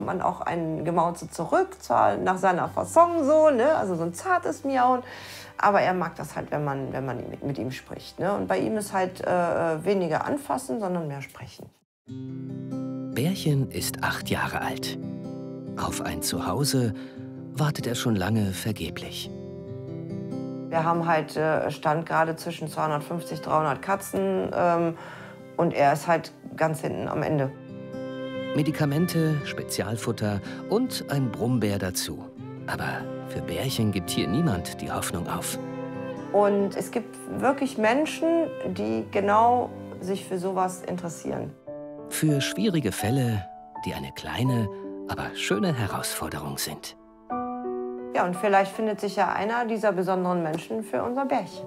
Man auch ein Gemauze zurück, zwar nach seiner Fasson so, ne? Also so ein zartes Miauen. Aber er mag das halt, wenn man mit ihm spricht. Ne? Und bei ihm ist halt weniger anfassen, sondern mehr sprechen. Bärchen ist 8 Jahre alt. Auf ein Zuhause wartet er schon lange vergeblich. Wir haben halt Stand gerade zwischen 250, 300 Katzen und er ist halt ganz hinten am Ende. Medikamente, Spezialfutter und ein Brummbär dazu. Aber für Bärchen gibt hier niemand die Hoffnung auf. Und es gibt wirklich Menschen, die genau sich für sowas interessieren. Für schwierige Fälle, die eine kleine, aber schöne Herausforderung sind. Ja, und vielleicht findet sich ja einer dieser besonderen Menschen für unser Bärchen.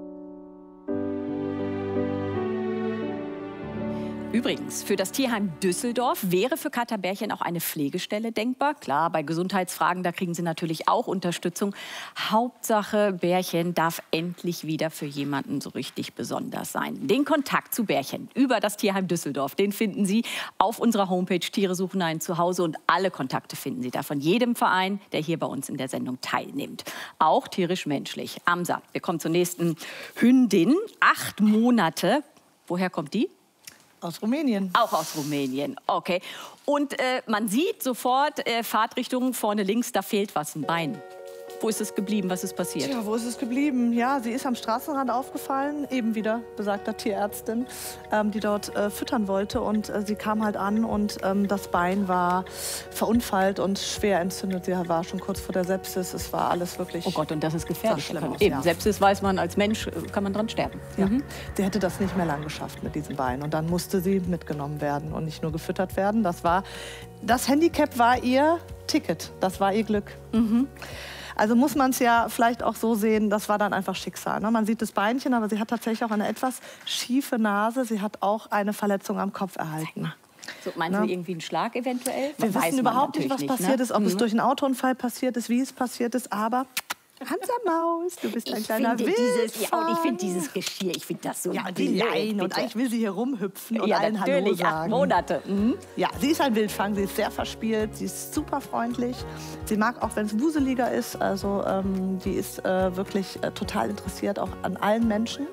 Übrigens, für das Tierheim Düsseldorf wäre für Kater Bärchen auch eine Pflegestelle denkbar. Klar, bei Gesundheitsfragen, da kriegen sie natürlich auch Unterstützung. Hauptsache, Bärchen darf endlich wieder für jemanden so richtig besonders sein. Den Kontakt zu Bärchen über das Tierheim Düsseldorf, den finden Sie auf unserer Homepage Tiere suchen ein Zuhause. Und alle Kontakte finden Sie da von jedem Verein, der hier bei uns in der Sendung teilnimmt. Auch tierisch-menschlich. Amsa, wir kommen zur nächsten Hündin. 8 Monate. Woher kommt die? Aus Rumänien. Auch aus Rumänien, okay. Und man sieht sofort, Fahrtrichtung vorne links, da fehlt was, ein Bein. Wo ist es geblieben? Was ist passiert? Tja, wo ist es geblieben? Ja, sie ist am Straßenrand aufgefallen, eben wieder besagter Tierärztin, die dort füttern wollte. Und sie kam halt an und das Bein war verunfallt und schwer entzündet. Sie war schon kurz vor der Sepsis. Es war alles wirklich... Oh Gott, und das ist gefährlich. Schlimm aus, Eben, ja. Sepsis weiß man, als Mensch kann man dran sterben. Ja. Sie hätte das nicht mehr lang geschafft mit diesem Bein. Und dann musste sie mitgenommen werden und nicht nur gefüttert werden. Das Handicap war ihr Ticket, das war ihr Glück. Also muss man es ja vielleicht auch so sehen, das war dann einfach Schicksal. Ne? Man sieht das Beinchen, aber sie hat tatsächlich auch eine etwas schiefe Nase. Sie hat auch eine Verletzung am Kopf erhalten. So, meinen Sie irgendwie einen Schlag eventuell? Wir wissen überhaupt nicht, was passiert ist, ob es durch einen Autounfall passiert ist, wie es passiert ist, aber... Hansa Maus, du bist ein kleiner Wildfang. Und ich finde dieses Geschirr, ich finde das so ja, die Leine. Und eigentlich will sie hier rumhüpfen und ja, allen Hallo natürlich, sagen. 8 Monate. Ja, sie ist ein Wildfang, sie ist sehr verspielt, sie ist super freundlich. Sie mag auch, wenn es wuseliger ist, also die ist wirklich total interessiert auch an allen Menschen.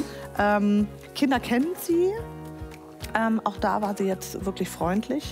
Kinder kennen sie. Auch da war sie jetzt wirklich freundlich.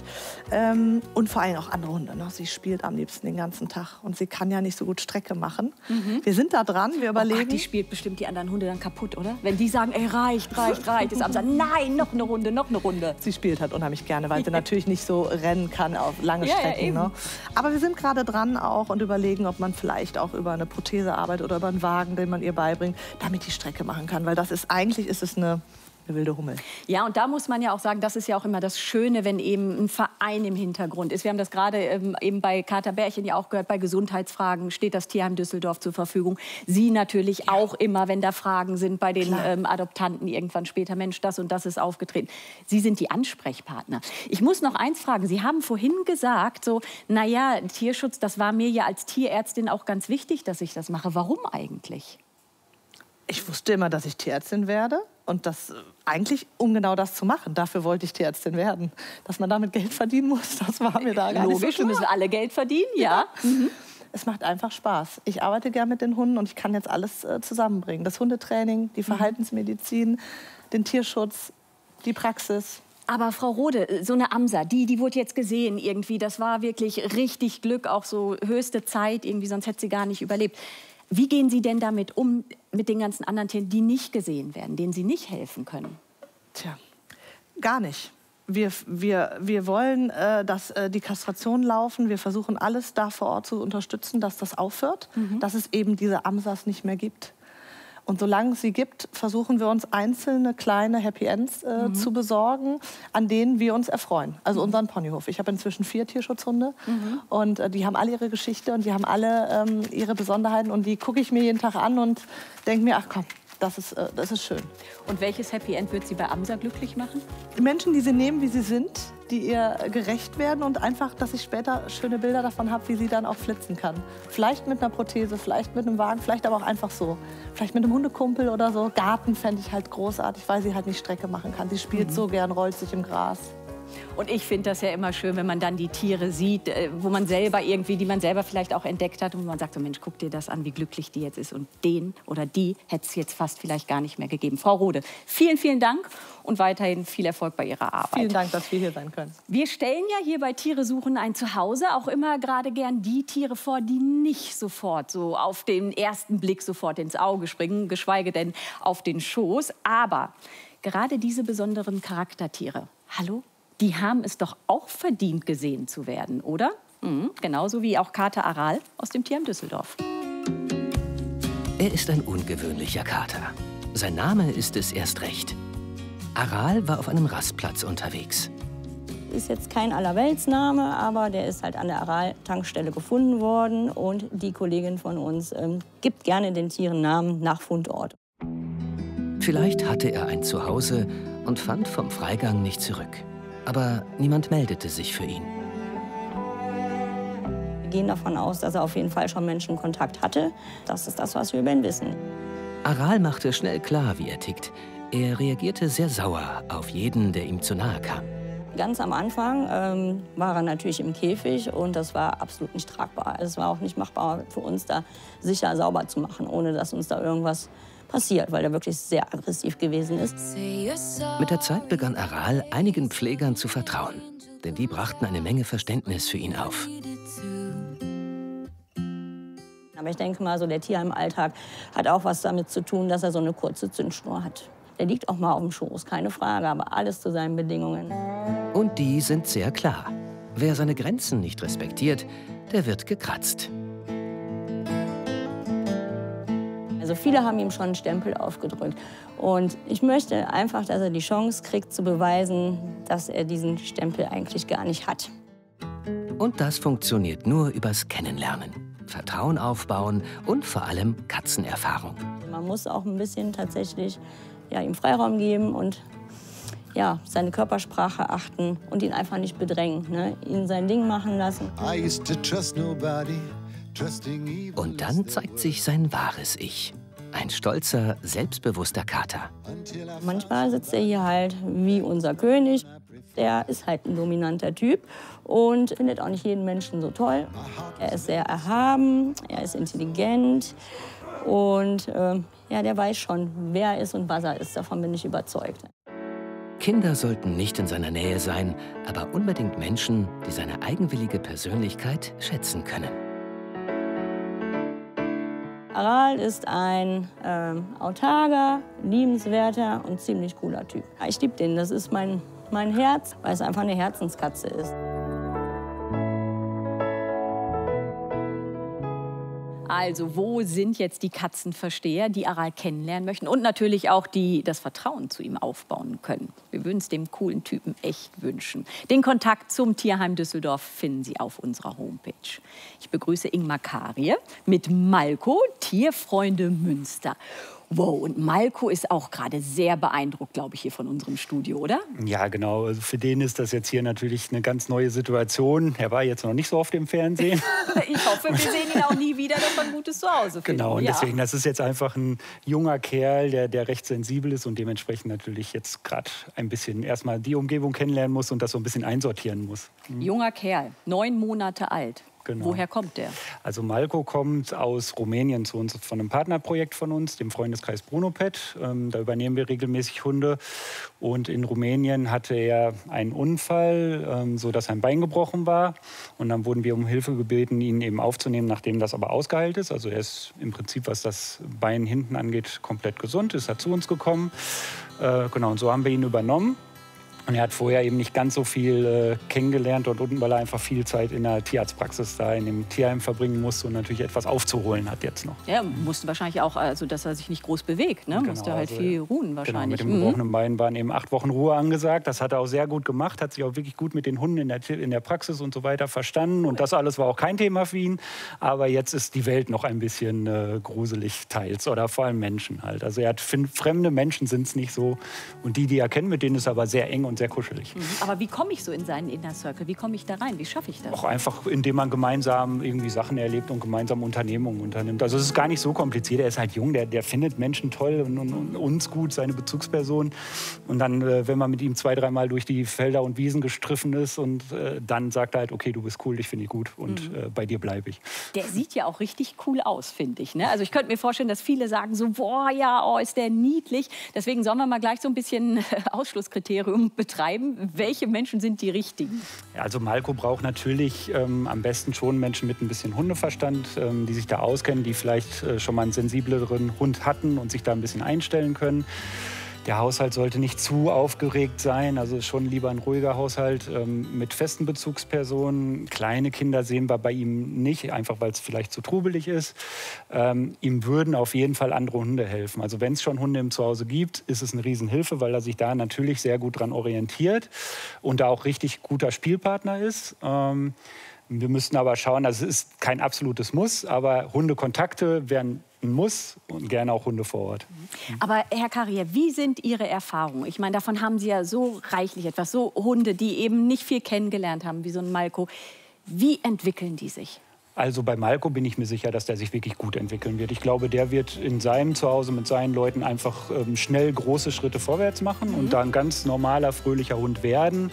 Und vor allem auch andere Hunde. Ne? Sie spielt am liebsten den ganzen Tag. Und sie kann ja nicht so gut Strecke machen. Wir sind da dran, wir überlegen. Oh Gott, die spielt bestimmt die anderen Hunde dann kaputt, oder? Wenn die sagen, ey, reicht. Ist Amsa, nein, noch eine Runde. Sie spielt halt unheimlich gerne, weil sie natürlich nicht so rennen kann auf lange Strecken. Ja, ne? Aber wir sind gerade dran auch und überlegen, ob man vielleicht auch über eine Prothese arbeitet oder über einen Wagen, den man ihr beibringt, damit die Strecke machen kann. Weil eigentlich ist es eine wilde Hummel. Ja, und da muss man ja auch sagen, das ist ja auch immer das Schöne, wenn eben ein Verein im Hintergrund ist. Wir haben das gerade eben bei Kater Bärchen ja auch gehört, bei Gesundheitsfragen steht das Tierheim Düsseldorf zur Verfügung. Sie natürlich auch immer, wenn da Fragen sind bei den Adoptanten irgendwann später, Mensch, das und das ist aufgetreten. Sie sind die Ansprechpartner. Ich muss noch eins fragen, Sie haben vorhin gesagt, so, naja, Tierschutz, das war mir ja als Tierärztin auch ganz wichtig, dass ich das mache. Warum eigentlich? Ich wusste immer, dass ich Tierärztin werde. Und das eigentlich, um genau das zu machen. Dafür wollte ich Tierärztin werden. Dass man damit Geld verdienen muss, das war mir da gar nicht so Logisch, klar. wir müssen alle Geld verdienen, ja. Es macht einfach Spaß. Ich arbeite gern mit den Hunden und ich kann jetzt alles zusammenbringen. Das Hundetraining, die Verhaltensmedizin, den Tierschutz, die Praxis. Aber Frau Rode, so eine Amsa, die wurde jetzt gesehen irgendwie. Das war wirklich richtig Glück, auch so höchste Zeit irgendwie, sonst hätte sie gar nicht überlebt. Wie gehen Sie denn damit um, mit den ganzen anderen Tieren, die nicht gesehen werden, denen Sie nicht helfen können? Tja, gar nicht. Wir wollen, dass die Kastrationen laufen. Wir versuchen alles da vor Ort zu unterstützen, dass das aufhört, dass es eben diese Amsas nicht mehr gibt. Und solange es sie gibt, versuchen wir uns einzelne kleine Happy Ends zu besorgen, an denen wir uns erfreuen. Also unseren Ponyhof. Ich habe inzwischen 4 Tierschutzhunde und die haben alle ihre Geschichte und die haben alle ihre Besonderheiten und die gucke ich mir jeden Tag an und denke mir, ach komm, das ist schön. Und welches Happy End wird Sie bei Amsa glücklich machen? Die Menschen, die sie nehmen, wie sie sind, die ihr gerecht werden und einfach, dass ich später schöne Bilder davon habe, wie sie dann auch flitzen kann. Vielleicht mit einer Prothese, vielleicht mit einem Wagen, vielleicht aber auch einfach so. Vielleicht mit einem Hundekumpel oder so. Garten fände ich halt großartig, weil sie halt nicht Strecke machen kann. Sie spielt so gern, rollt sich im Gras. Und ich finde das ja immer schön, wenn man dann die Tiere sieht, wo man selber irgendwie, die man selber vielleicht auch entdeckt hat. Und man sagt so, Mensch, guck dir das an, wie glücklich die jetzt ist. Und den oder die hätte es jetzt fast vielleicht gar nicht mehr gegeben. Frau Rode, vielen, vielen Dank und weiterhin viel Erfolg bei Ihrer Arbeit. Vielen Dank, dass wir hier sein können. Wir stellen ja hier bei Tiere suchen ein Zuhause auch immer gerade gern die Tiere vor, die nicht sofort so auf den ersten Blick sofort ins Auge springen, geschweige denn auf den Schoß. Aber gerade diese besonderen Charaktertiere, hallo, die haben es doch auch verdient, gesehen zu werden, oder? Genauso wie auch Kater Aral aus dem Tierheim Düsseldorf. Er ist ein ungewöhnlicher Kater. Sein Name ist es erst recht. Aral war auf einem Rastplatz unterwegs. Ist jetzt kein Allerweltsname, aber der ist halt an der Aral-Tankstelle gefunden worden. Und die Kollegin von uns gibt gerne den Tieren Namen nach Fundort. Vielleicht hatte er ein Zuhause und fand vom Freigang nicht zurück. Aber niemand meldete sich für ihn. Wir gehen davon aus, dass er auf jeden Fall schon Menschenkontakt hatte. Das ist das, was wir über ihn wissen. Aral machte schnell klar, wie er tickt. Er reagierte sehr sauer auf jeden, der ihm zu nahe kam. Ganz am Anfang war er natürlich im Käfig und das war absolut nicht tragbar. Es war auch nicht machbar für uns, da sicher sauber zu machen, ohne dass uns da irgendwas passiert, weil er wirklich sehr aggressiv gewesen ist. Mit der Zeit begann Aral einigen Pflegern zu vertrauen, denn die brachten eine Menge Verständnis für ihn auf. Aber ich denke mal, so der Tierheimalltag hat auch was damit zu tun, dass er so eine kurze Zündschnur hat. Der liegt auch mal auf dem Schoß, keine Frage, aber alles zu seinen Bedingungen. Und die sind sehr klar. Wer seine Grenzen nicht respektiert, der wird gekratzt. Also viele haben ihm schon einen Stempel aufgedrückt. Und ich möchte einfach, dass er die Chance kriegt, zu beweisen, dass er diesen Stempel eigentlich gar nicht hat. Und das funktioniert nur übers Kennenlernen. Vertrauen aufbauen und vor allem Katzenerfahrung. Man muss auch ein bisschen tatsächlich ihm Freiraum geben und seine Körpersprache achten und ihn einfach nicht bedrängen. Ne? Ihn sein Ding machen lassen. Und dann zeigt sich sein wahres Ich. Ein stolzer, selbstbewusster Kater. Manchmal sitzt er hier halt wie unser König. Er ist halt ein dominanter Typ und findet auch nicht jeden Menschen so toll. Er ist sehr erhaben, er ist intelligent und der weiß schon, wer er ist und was er ist. Davon bin ich überzeugt. Kinder sollten nicht in seiner Nähe sein, aber unbedingt Menschen, die seine eigenwillige Persönlichkeit schätzen können. Aral ist ein autarker, liebenswerter und ziemlich cooler Typ. Ich liebe den, das ist mein Herz, weil es einfach eine Herzenskatze ist. Also wo sind jetzt die Katzenversteher, die Aral kennenlernen möchten und natürlich auch die das Vertrauen zu ihm aufbauen können? Wir würden es dem coolen Typen echt wünschen. Den Kontakt zum Tierheim Düsseldorf finden Sie auf unserer Homepage. Ich begrüße Ingmar Karie mit Malko, Tierfreunde Münster. Wow, und Malko ist auch gerade sehr beeindruckt, glaube ich, hier von unserem Studio, oder? Ja, genau. Also für den ist das jetzt hier natürlich eine ganz neue Situation. Er war jetzt noch nicht so oft im Fernsehen. Ich hoffe, wir sehen ihn auch nie wieder, dass er ein gutes Zuhause findet. Genau, und deswegen, das ist jetzt einfach ein junger Kerl, der recht sensibel ist und dementsprechend natürlich jetzt gerade ein bisschen erstmal die Umgebung kennenlernen muss und das so ein bisschen einsortieren muss. Junger Kerl, 9 Monate alt. Genau. Woher kommt der? Also Malko kommt aus Rumänien zu uns von einem Partnerprojekt von uns, dem Freundeskreis Brunopet. Da übernehmen wir regelmäßig Hunde. Und in Rumänien hatte er einen Unfall, sodass sein Bein gebrochen war. Und dann wurden wir um Hilfe gebeten, ihn eben aufzunehmen, nachdem das aber ausgeheilt ist. Also er ist im Prinzip, was das Bein hinten angeht, komplett gesund. Ist zu uns gekommen. Genau, und so haben wir ihn übernommen. Und er hat vorher eben nicht ganz so viel kennengelernt dort unten, weil er einfach viel Zeit in der Tierarztpraxis da in dem Tierheim verbringen musste und natürlich etwas aufzuholen hat jetzt noch. Ja, musste wahrscheinlich auch, also dass er sich nicht groß bewegt, ne? Genau, Musste halt also, viel ruhen wahrscheinlich. Genau, mit dem gebrochenen Bein waren eben 8 Wochen Ruhe angesagt. Das hat er auch sehr gut gemacht, hat sich auch wirklich gut mit den Hunden in der Praxis und so weiter verstanden. Und das alles war auch kein Thema für ihn. Aber jetzt ist die Welt noch ein bisschen gruselig teils oder vor allem Menschen halt. Also er hat fremde Menschen sind es nicht so. Und die er kennt, mit denen ist er aber sehr eng und und sehr kuschelig. Aber wie komme ich so in seinen Inner Circle? Wie komme ich da rein? Wie schaffe ich das? Auch einfach, indem man gemeinsam irgendwie Sachen erlebt und gemeinsam Unternehmungen unternimmt. Also es ist gar nicht so kompliziert. Er ist halt jung, der findet Menschen toll und uns gut, seine Bezugsperson. Und dann, wenn man mit ihm 2-, 3-mal durch die Felder und Wiesen gestriffen ist und dann sagt er halt, okay, du bist cool, ich finde dich gut und bei dir bleibe ich. Der sieht ja auch richtig cool aus, finde ich. Ne? Also ich könnte mir vorstellen, dass viele sagen so, boah, ja, oh, ist der niedlich. Deswegen sollen wir mal gleich so ein bisschen Ausschlusskriterium betreiben. Welche Menschen sind die richtigen? Ja, also Malko braucht natürlich am besten schon Menschen mit ein bisschen Hundeverstand, die sich da auskennen, die vielleicht schon mal einen sensibleren Hund hatten und sich da ein bisschen einstellen können. Der Haushalt sollte nicht zu aufgeregt sein, also schon lieber ein ruhiger Haushalt mit festen Bezugspersonen. Kleine Kinder sehen wir bei ihm nicht, einfach weil es vielleicht zu trubelig ist. Ihm würden auf jeden Fall andere Hunde helfen. Also wenn es schon Hunde im Zuhause gibt, ist es eine Riesenhilfe, weil er sich da natürlich sehr gut dran orientiert und da auch richtig guter Spielpartner ist. Wir müssten aber schauen, also es ist kein absolutes Muss, aber Hundekontakte wären ein Muss und gerne auch Hunde vor Ort. Aber Herr Carrier, wie sind Ihre Erfahrungen? Ich meine, davon haben Sie ja so reichlich etwas, so Hunde, die eben nicht viel kennengelernt haben, wie so ein Malko. Wie entwickeln die sich? Also bei Malko bin ich mir sicher, dass der sich wirklich gut entwickeln wird. Ich glaube, der wird in seinem Zuhause mit seinen Leuten einfach schnell große Schritte vorwärts machen und da ein ganz normaler, fröhlicher Hund werden.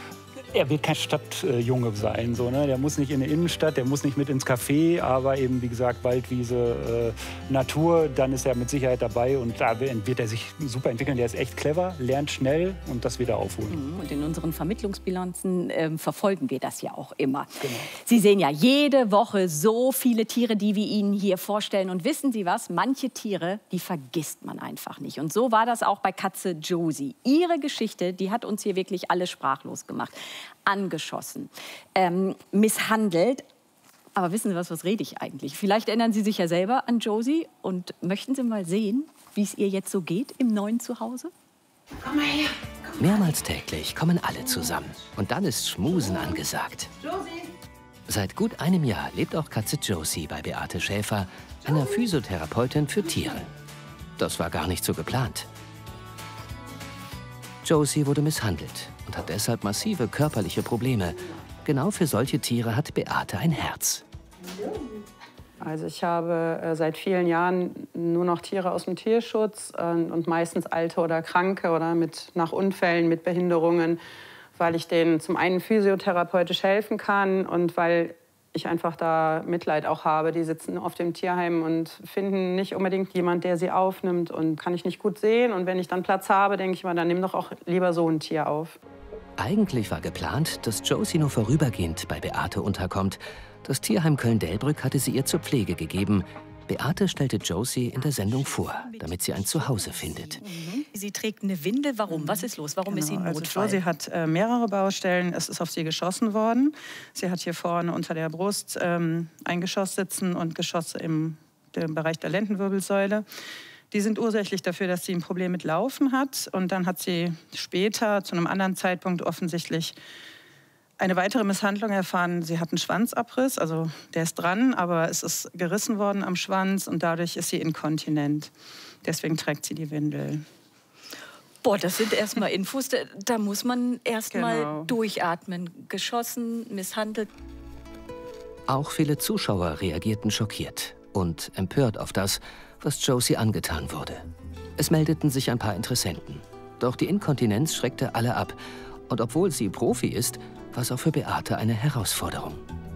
Er wird kein Stadtjunge sein, so, ne? Der muss nicht in die Innenstadt, der muss nicht mit ins Café, aber eben, wie gesagt, Waldwiese, Natur, dann ist er mit Sicherheit dabei und da wird er sich super entwickeln. Der ist echt clever, lernt schnell und das wieder aufholen. Und in unseren Vermittlungsbilanzen verfolgen wir das ja auch immer. Genau. Sie sehen ja jede Woche so viele Tiere, die wir Ihnen hier vorstellen. Und wissen Sie was? Manche Tiere, die vergisst man einfach nicht. Und so war das auch bei Katze Josie. Ihre Geschichte, die hat uns hier wirklich alle sprachlos gemacht. Angeschossen, misshandelt. Aber wissen Sie was rede ich eigentlich? Vielleicht erinnern Sie sich ja selber an Josie und möchten Sie mal sehen, wie es ihr jetzt so geht im neuen Zuhause? Komm mal her. Mehrmals täglich kommen alle zusammen. Und dann ist Schmusen angesagt. Josie. Seit gut einem Jahr lebt auch Katze Josie bei Beate Schäfer, einer Physiotherapeutin für Tiere. Das war gar nicht so geplant. Josie wurde misshandelt und hat deshalb massive körperliche Probleme. Genau für solche Tiere hat Beate ein Herz. Also ich habe seit vielen Jahren nur noch Tiere aus dem Tierschutz und meistens alte oder kranke oder nach Unfällen, mit Behinderungen, weil ich denen zum einen physiotherapeutisch helfen kann und weil ich einfach da Mitleid auch habe. Die sitzen auf dem Tierheim und finden nicht unbedingt jemand, der sie aufnimmt und kann ich nicht gut sehen. Und wenn ich dann Platz habe, denke ich mal, dann nimm doch auch lieber so ein Tier auf. Eigentlich war geplant, dass Josie nur vorübergehend bei Beate unterkommt. Das Tierheim Köln-Delbrück hatte sie ihr zur Pflege gegeben. Beate stellte Josie in der Sendung vor, damit sie ein Zuhause findet. Sie trägt eine Windel. Warum? Was ist los? Warum ist sie im Notfall? Also Josie hat mehrere Baustellen. Es ist auf sie geschossen worden. Sie hat hier vorne unter der Brust ein Geschoss sitzen und Geschosse im Bereich der Lendenwirbelsäule. Die sind ursächlich dafür, dass sie ein Problem mit Laufen hat. Und dann hat sie später, zu einem anderen Zeitpunkt offensichtlich, eine weitere Misshandlung erfahren. Sie hat einen Schwanzabriss, also der ist dran, aber es ist gerissen worden am Schwanz und dadurch ist sie inkontinent. Deswegen trägt sie die Windel. Boah, das sind erstmal Infos, da muss man erstmal durchatmen. Geschossen, misshandelt. Auch viele Zuschauer reagierten schockiert und empört auf das, was Josie angetan wurde. Es meldeten sich ein paar Interessenten. Doch die Inkontinenz schreckte alle ab. Und obwohl sie Profi ist, war es auch für Beate eine Herausforderung.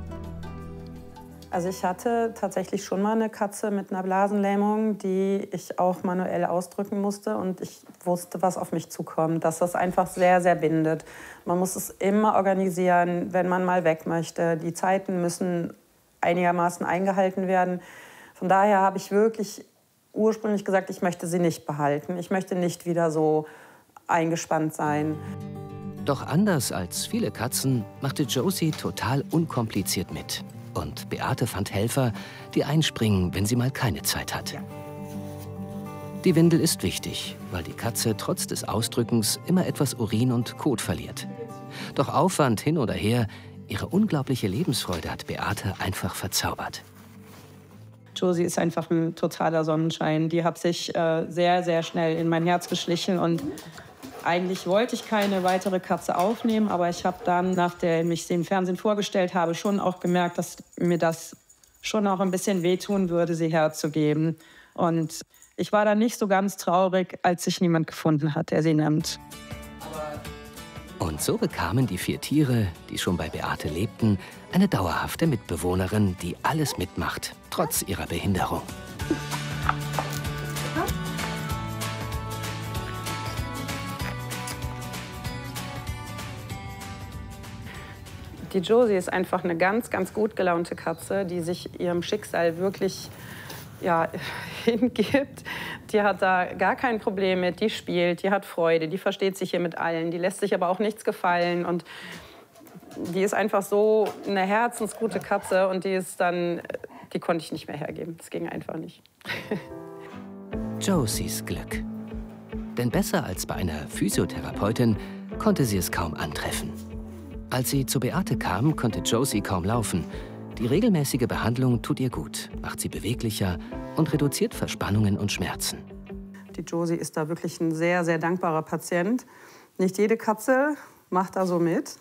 Also ich hatte tatsächlich schon mal eine Katze mit einer Blasenlähmung, die ich auch manuell ausdrücken musste. Und ich wusste, was auf mich zukommt, dass das einfach sehr, sehr bindet. Man muss es immer organisieren, wenn man mal weg möchte. Die Zeiten müssen einigermaßen eingehalten werden. Von daher habe ich wirklich ursprünglich gesagt, ich möchte sie nicht behalten. Ich möchte nicht wieder so eingespannt sein. Doch anders als viele Katzen machte Josie total unkompliziert mit. Und Beate fand Helfer, die einspringen, wenn sie mal keine Zeit hat. Die Windel ist wichtig, weil die Katze trotz des Ausdrückens immer etwas Urin und Kot verliert. Doch Aufwand hin oder her, ihre unglaubliche Lebensfreude hat Beate einfach verzaubert. Josie ist einfach ein totaler Sonnenschein. Die hat sich sehr, sehr schnell in mein Herz geschlichen und Eigentlich wollte ich keine weitere Katze aufnehmen, aber ich habe dann, nachdem ich sie im Fernsehen vorgestellt habe, schon auch gemerkt, dass mir das schon auch ein bisschen wehtun würde, sie herzugeben. Und ich war dann nicht so ganz traurig, als sich niemand gefunden hat, der sie nimmt. Und so bekamen die 4 Tiere, die schon bei Beate lebten, eine dauerhafte Mitbewohnerin, die alles mitmacht, trotz ihrer Behinderung. Die Josie ist einfach eine ganz, ganz gut gelaunte Katze, die sich ihrem Schicksal wirklich hingibt. Die hat da gar kein Problem mit, die spielt, die hat Freude, die versteht sich hier mit allen, die lässt sich aber auch nichts gefallen. Und die ist einfach so eine herzensgute Katze und die konnte ich nicht mehr hergeben. Das ging einfach nicht. Josies Glück. Denn besser als bei einer Physiotherapeutin konnte sie es kaum antreffen. Als sie zu Beate kam, konnte Josie kaum laufen. Die regelmäßige Behandlung tut ihr gut, macht sie beweglicher und reduziert Verspannungen und Schmerzen. Die Josie ist da wirklich ein sehr, sehr dankbarer Patient. Nicht jede Katze macht da so mit.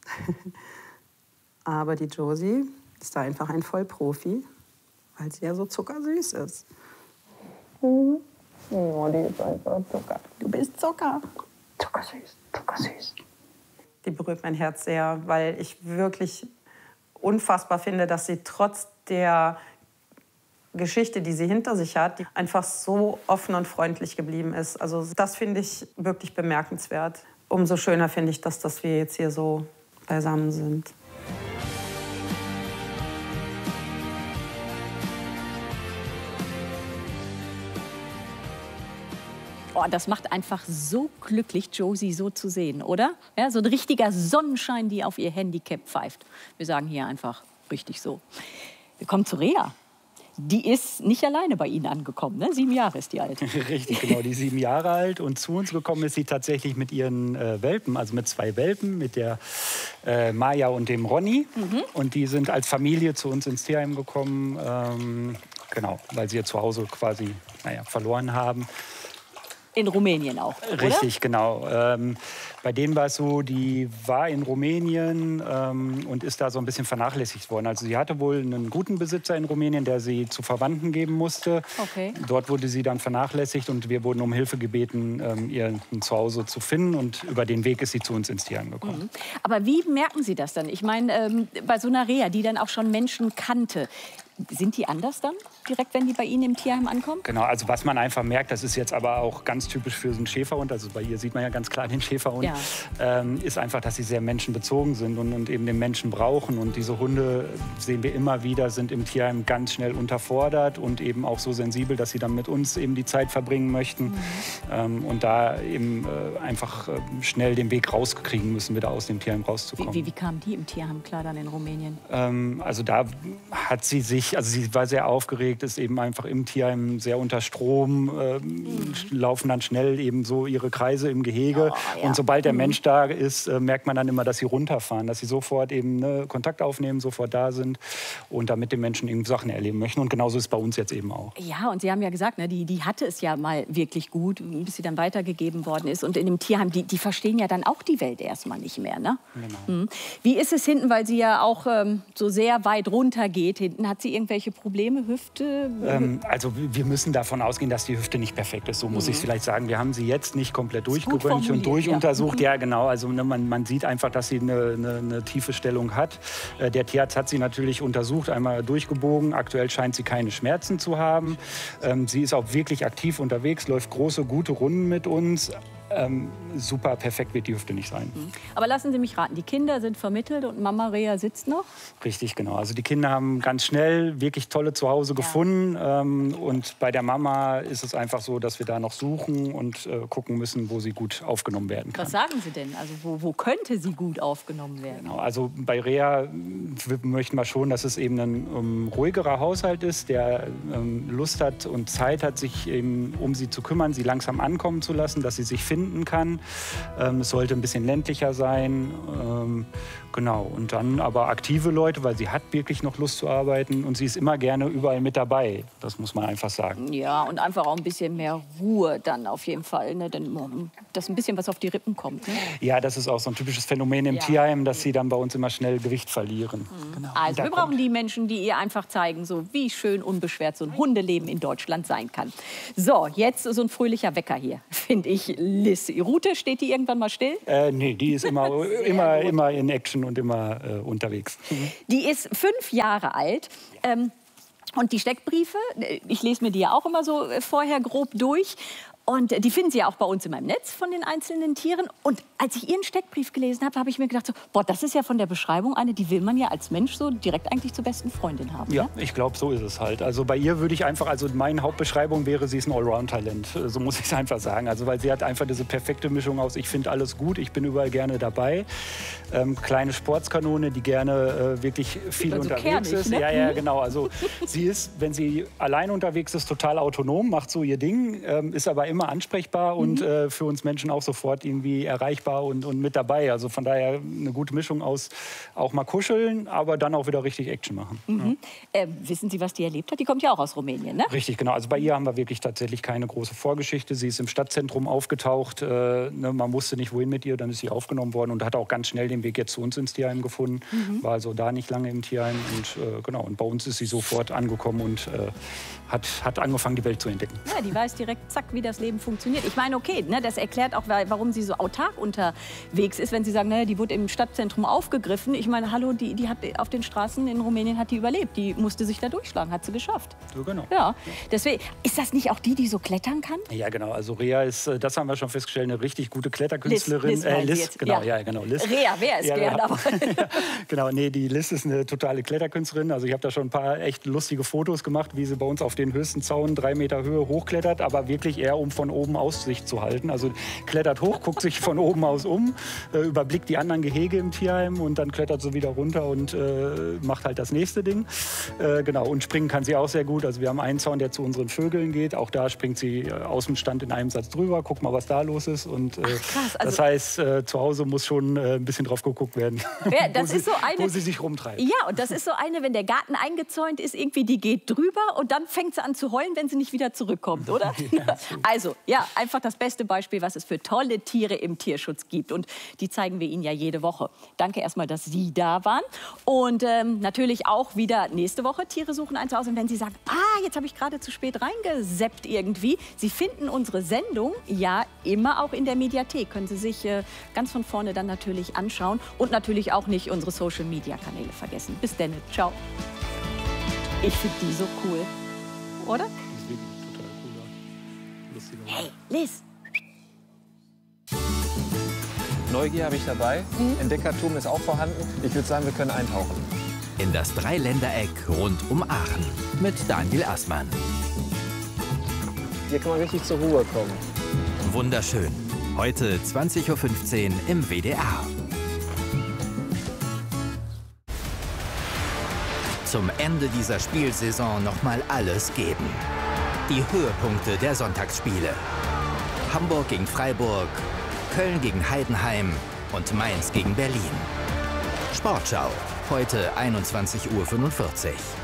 Aber die Josie ist da einfach ein Vollprofi, weil sie ja so zuckersüß ist. Oh, die ist einfach Zucker. Du bist Zucker. Zuckersüß, zuckersüß. Die berührt mein Herz sehr, weil ich wirklich unfassbar finde, dass sie trotz der Geschichte, die sie hinter sich hat, die einfach so offen und freundlich geblieben ist. Also das finde ich wirklich bemerkenswert. Umso schöner finde ich, dass wir jetzt hier so beisammen sind. Oh, das macht einfach so glücklich, Josie so zu sehen, oder? Ja, so ein richtiger Sonnenschein, die auf ihr Handicap pfeift. Wir sagen hier einfach richtig so. Wir kommen zu Rea. Die ist nicht alleine bei Ihnen angekommen, ne? 7 Jahre ist die alt. Richtig, genau, die ist 7 Jahre alt. Und zu uns gekommen ist sie tatsächlich mit ihren Welpen, also mit 2 Welpen, mit der Maya und dem Ronny. Und die sind als Familie zu uns ins Tierheim gekommen, genau, weil sie ihr Zuhause quasi verloren haben. In Rumänien auch, oder? Richtig, genau. Bei denen war es so, die war in Rumänien und ist da so ein bisschen vernachlässigt worden. Also sie hatte wohl einen guten Besitzer in Rumänien, der sie zu Verwandten geben musste. Okay. Dort wurde sie dann vernachlässigt und wir wurden um Hilfe gebeten, ihr ein Zuhause zu finden. Und über den Weg ist sie zu uns ins Tierheim gekommen. Aber wie merken Sie das dann? Ich meine, bei so einer Rea, die dann auch schon Menschen kannte, sind die anders dann, direkt wenn die bei Ihnen im Tierheim ankommen? Genau, also was man einfach merkt, das ist jetzt aber auch ganz typisch für so einen Schäferhund, also bei ihr sieht man ja ganz klar den Schäferhund, ist einfach, dass sie sehr menschenbezogen sind und eben den Menschen brauchen. Und diese Hunde, sehen wir immer wieder, sind im Tierheim ganz schnell unterfordert und eben auch so sensibel, dass sie dann mit uns eben die Zeit verbringen möchten und da eben einfach schnell den Weg rauskriegen müssen, wieder aus dem Tierheim rauszukommen. Wie kamen die im Tierheim klar dann in Rumänien? Also da hat sie sich, also sie war sehr aufgeregt, ist eben einfach im Tierheim sehr unter Strom, laufen dann schnell eben so ihre Kreise im Gehege. Und sobald der Mensch da ist, merkt man dann immer, dass sie runterfahren, dass sie sofort eben Kontakt aufnehmen, sofort da sind und da mit den Menschen eben Sachen erleben möchten. Und genauso ist es bei uns jetzt eben auch. Ja, und Sie haben ja gesagt, ne, die hatte es ja mal wirklich gut, bis sie dann weitergegeben worden ist. Und in dem Tierheim, die verstehen ja dann auch die Welt erstmal nicht mehr. Ne? Genau. Wie ist es hinten, weil sie ja auch so sehr weit runter geht? Hinten hat sie irgendwelche Probleme, Hüfte? Also wir müssen davon ausgehen, dass die Hüfte nicht perfekt ist. So muss ich es vielleicht sagen. Wir haben sie jetzt nicht komplett durchgeröntgt und durchuntersucht. Ja, genau. Also man sieht einfach, dass sie eine tiefe Stellung hat. Der Tierarzt hat sie natürlich untersucht, einmal durchgebogen. Aktuell scheint sie keine Schmerzen zu haben. Sie ist auch wirklich aktiv unterwegs, läuft große, gute Runden mit uns. Super perfekt wird die Hüfte nicht sein. Aber lassen Sie mich raten, die Kinder sind vermittelt und Mama Rea sitzt noch? Richtig, genau. Also die Kinder haben ganz schnell wirklich tolle Zuhause gefunden. Und bei der Mama ist es einfach so, dass wir da noch suchen und gucken müssen, wo sie gut aufgenommen werden kann. Was sagen Sie denn? Also wo könnte sie gut aufgenommen werden? Genau, also bei Rea möchten wir schon, dass es eben ein ruhigerer Haushalt ist, der Lust hat und Zeit hat, sich eben um sie zu kümmern, sie langsam ankommen zu lassen, dass sie sich findet finden kann. Es sollte ein bisschen ländlicher sein. Genau, und dann aber aktive Leute, weil sie hat wirklich noch Lust zu arbeiten und sie ist immer gerne überall mit dabei. Das muss man einfach sagen. Ja, und einfach auch ein bisschen mehr Ruhe dann auf jeden Fall, ne? Denn, dass ein bisschen was auf die Rippen kommt. Ne? Ja, das ist auch so ein typisches Phänomen im Tierheim, dass sie dann bei uns immer schnell Gewicht verlieren. Genau. Also wir brauchen die Menschen, die ihr einfach zeigen, so wie schön unbeschwert so ein Hundeleben in Deutschland sein kann. So, jetzt so ein fröhlicher Wecker hier, finde ich. Liz, Rute, steht die irgendwann mal still? Nee, die ist immer in Action und immer unterwegs. Die ist 5 Jahre alt. Und die Steckbriefe, ich lese mir die ja auch immer so vorher grob durch. Und die finden Sie ja auch bei uns in meinem Netz von den einzelnen Tieren. Und als ich Ihren Steckbrief gelesen habe, habe ich mir gedacht, so, boah, das ist ja von der Beschreibung eine, die will man ja als Mensch so direkt eigentlich zur besten Freundin haben. Ja, ne? Ich glaube, so ist es halt. Also bei ihr würde ich einfach, also meine Hauptbeschreibung wäre, sie ist ein Allround-Talent. So muss ich es einfach sagen. Also weil sie hat einfach diese perfekte Mischung aus, ich finde alles gut, ich bin überall gerne dabei. Kleine Sportskanone, die gerne wirklich viel also unterwegs kernig, ist. Ne? Ja, genau. Also sie ist, wenn sie allein unterwegs ist, total autonom, macht so ihr Ding, ist aber immer ansprechbar und für uns Menschen auch sofort irgendwie erreichbar und mit dabei. Also von daher eine gute Mischung aus auch mal kuscheln, aber dann auch wieder richtig Action machen. Wissen Sie, was die erlebt hat? Die kommt ja auch aus Rumänien, ne? Richtig, genau. Also bei ihr haben wir wirklich tatsächlich keine große Vorgeschichte. Sie ist im Stadtzentrum aufgetaucht. Man wusste nicht, wohin mit ihr. Dann ist sie aufgenommen worden und hat auch ganz schnell den Weg jetzt zu uns ins Tierheim gefunden. War also da nicht lange im Tierheim. Und, genau, und bei uns ist sie sofort angekommen und hat angefangen, die Welt zu entdecken. Ja, die weiß direkt, zack, wie das Leben funktioniert. Ich meine, okay, ne, das erklärt auch, warum sie so autark unterwegs ist, wenn sie sagen, ne, die wurde im Stadtzentrum aufgegriffen. Ich meine, hallo, die hat auf den Straßen in Rumänien hat die überlebt. Die musste sich da durchschlagen, hat sie geschafft. So, genau. Ja, deswegen, ist das nicht auch die so klettern kann? Ja, genau. Also Rea ist, das haben wir schon festgestellt, eine richtig gute Kletterkünstlerin. Liz, genau, ja. Genau, Liz. Rea, wer ist gern, genau. aber... Genau, nee, die Liz ist eine totale Kletterkünstlerin. Also ich habe da schon ein paar echt lustige Fotos gemacht, wie sie bei uns auf den höchsten Zaun 3 Meter Höhe hochklettert, aber wirklich eher, um von oben Aussicht zu halten. Also klettert hoch, guckt sich von oben aus um, überblickt die anderen Gehege im Tierheim und dann klettert sie wieder runter und macht halt das nächste Ding. Genau, und springen kann sie auch sehr gut. Also wir haben einen Zaun, der zu unseren Vögeln geht. Auch da springt sie aus dem Stand in einem Satz drüber. Guck mal, was da los ist. Und krass, also das heißt, zu Hause muss schon ein bisschen drauf geguckt werden, ja, das ist so eine, wo sie sich rumtreibt. Ja, und das ist so eine, wenn der Garten eingezäunt ist, irgendwie, die geht drüber und dann fängt sie an zu heulen, wenn sie nicht wieder zurückkommt, oder? Ja, also, ja, einfach das beste Beispiel, was es für tolle Tiere im Tierschutz gibt. Und die zeigen wir Ihnen ja jede Woche. Danke erstmal, dass Sie da waren. Und natürlich auch wieder nächste Woche Tiere suchen ein Zuhause. Und wenn Sie sagen, jetzt habe ich gerade zu spät reingeseppt irgendwie. Sie finden unsere Sendung ja immer auch in der Mediathek. Können Sie sich ganz von vorne dann natürlich anschauen. Und natürlich auch nicht unsere Social-Media-Kanäle vergessen. Bis dann. Ciao. Ich finde die so cool. Oder? Hey, Liz. Neugier habe ich dabei. Entdeckertum ist auch vorhanden. Ich würde sagen, wir können eintauchen. In das Dreiländereck rund um Aachen mit Daniel Aßmann. Hier kann man richtig zur Ruhe kommen. Wunderschön. Heute 20:15 Uhr im WDR. Zum Ende dieser Spielsaison noch mal alles geben. Die Höhepunkte der Sonntagsspiele. Hamburg gegen Freiburg, Köln gegen Heidenheim und Mainz gegen Berlin. Sportschau, heute 21:45 Uhr.